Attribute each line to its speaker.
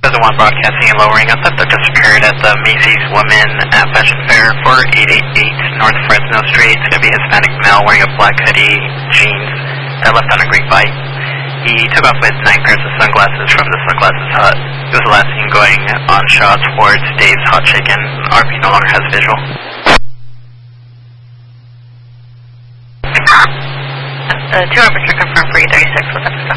Speaker 1: 701 Broadcasting and Lowering. A suspect disappeared at the Macy's Women at Fashion Fair, 4888 North Fresno Street. It's going to be a Hispanic male wearing a black hoodie, jeans, that left on a green bike. He took off with 9 pairs of sunglasses from the Sunglasses Hut. He was last seen going on Shaw towards Dave's Hot Chicken. RP no longer has visual. 200% confirmed for E36 with